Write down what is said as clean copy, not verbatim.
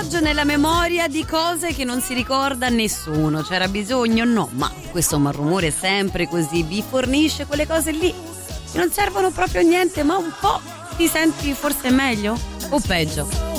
viaggio nella memoria di cose che non si ricorda nessuno. C'era bisogno? No, ma questo malumore è sempre così, vi fornisce quelle cose lì che non servono proprio a niente, ma un po' ti senti forse meglio o peggio.